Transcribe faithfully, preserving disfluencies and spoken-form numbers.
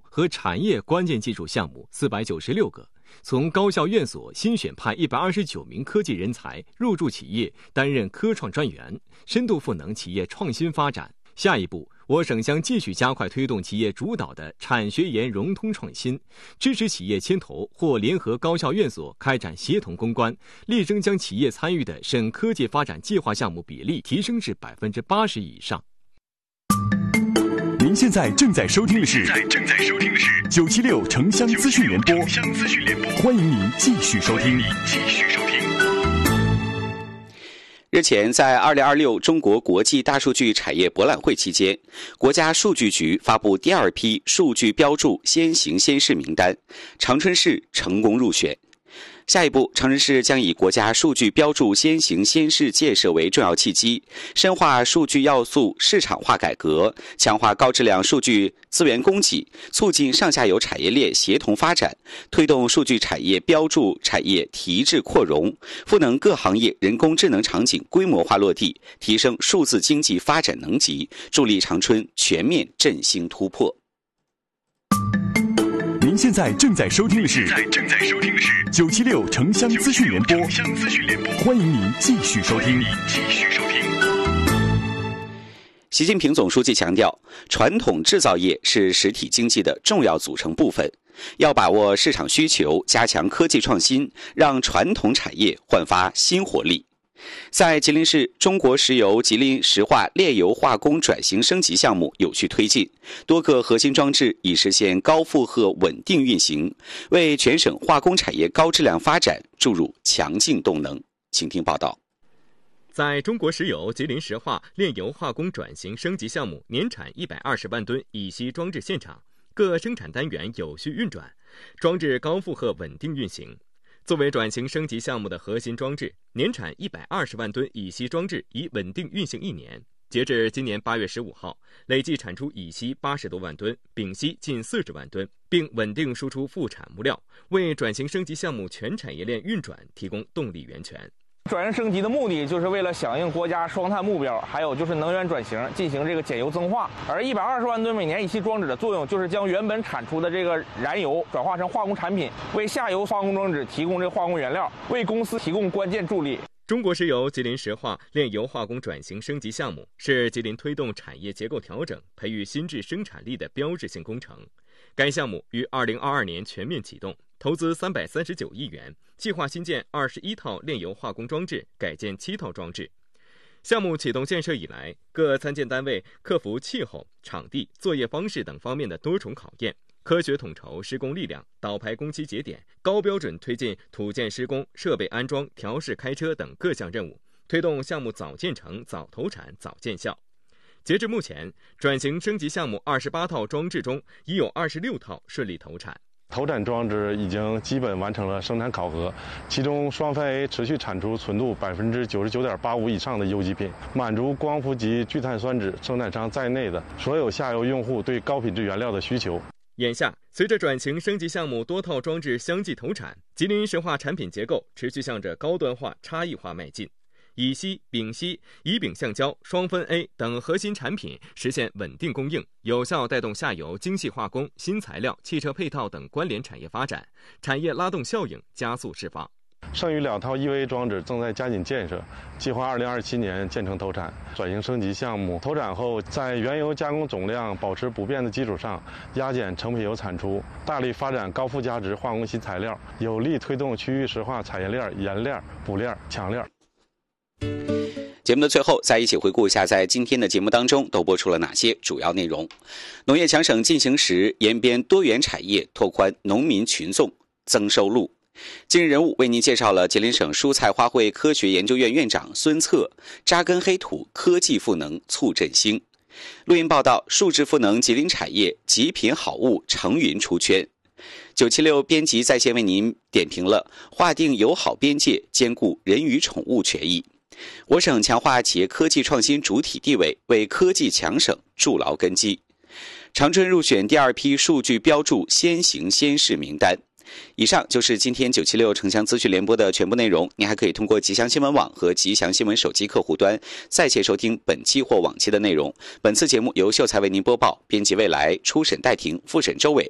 和产业关键技术项目四百九十六个，从高校院所新选派一百二十九名科技人才入驻企业，担任科创专员，深度赋能企业创新发展。下一步，我省将继续加快推动企业主导的产学研融通创新，支持企业牵头或联合高校院所开展协同攻关，力争将企业参与的省科技发展计划项目比例提升至百分之八十以上。 您现在正在收听的是正在收听的是九七六城乡资讯联播， 城乡资讯联播， 欢迎您继续收听。 继续收听。 日前，在二零二六中国国际大数据产业博览会期间，国家数据局发布第二批数据标注先行先试名单，长春市成功入选。下一步，长春市将以国家数据标注先行先试建设为重要契机，深化数据要素市场化改革，强化高质量数据资源供给，促进上下游产业链协同发展，推动数据产业标注产业提质扩容，赋能各行业人工智能场景规模化落地，提升数字经济发展能级，助力长春全面振兴突破。 您现在正在收听的是正在收听的是九七六城乡资讯联播， 城乡资讯联播， 欢迎您继续收听。 继续收听。 习近平总书记强调，传统制造业是实体经济的重要组成部分，要把握市场需求，加强科技创新，让传统产业焕发新活力。在吉林市，中国石油吉林石化炼油化工转型升级项目有序推进，多个核心装置已实现高负荷稳定运行，为全省化工产业高质量发展注入强劲动能。请听报道。 在中国石油吉林石化炼油化工转型升级项目年产一百二十万吨乙烯装置现场，各生产单元有序运转，装置高负荷稳定运行。作为转型升级项目的核心装置，年产一百二十万吨乙烯装置已稳定运行一年。截至今年八月十五号，累计产出乙烯八十多万吨，丙烯近四十万吨，并稳定输出副产物料，为转型升级项目全产业链运转提供动力源泉。 转型升级的目的就是为了响应国家双碳目标，还有就是能源转型进行这个减油增化。而一百二十万吨每年乙烯装置的作用就是将原本产出的这个燃油转化成化工产品，为下游化工装置提供这化工原料，为公司提供关键助力。 中国石油吉林石化炼油化工转型升级项目是吉林推动产业结构调整、培育新质生产力的标志性工程。该项目于二零二二年全面启动，投资三百三十九亿元，计划新建二十一套炼油化工装置，改建七套装置。项目启动建设以来，各参建单位克服气候、场地、作业方式等方面的多重考验，科学统筹施工力量，导排工期节点，高标准推进土建施工、设备安装、调试开车等各项任务，推动项目早建成、早投产、早见效。截至目前，转型升级项目二十八套装置中，已有二十六套顺利投产。 投产装置已经基本完成了生产考核，其中双酚 A 持续产出纯度百分之九十九点八五以上的优级品，满足光伏级聚碳酸酯生产商在内的所有下游用户对高品质原料的需求。 眼下，随着转型升级项目多套装置相继投产，吉林石化产品结构持续向着高端化、差异化迈进。乙烯、丙烯、乙丙橡胶、双酚 A 等核心产品实现稳定供应，有效带动下游精细化工、新材料、汽车配套等关联产业发展，产业拉动效应加速释放。 剩余两套 E V A 装置正在加紧建设，计划二零二七年建成投产。转型升级项目投产后，在原油加工总量保持不变的基础上，压减成品油产出，大力发展高附加值化工新材料，有力推动区域石化产业链沿链、补链、强链。 节目的最后，再一起回顾一下在今天的节目当中都播出了哪些主要内容。农业强省进行时，延边多元产业，拓宽农民群众增收路。今日人物为您介绍了吉林省蔬菜花卉科学研究院院长孙策，扎根黑土，科技赋能促振兴。录音报道，数字赋能吉林产业，极品好物成云出圈。九七六编辑在线为您点评了划定友好边界，兼顾人与宠物权益。我省强化企业科技创新主体地位，为科技强省筑牢根基。长春入选第二批数据标注先行先试名单。以上就是今天九七六城乡资讯联播的全部内容。您还可以通过吉祥新闻网和吉祥新闻手机客户端再切收听本期或往期的内容。本次节目由秀才为您播报，编辑未来，初审戴婷，复审周伟。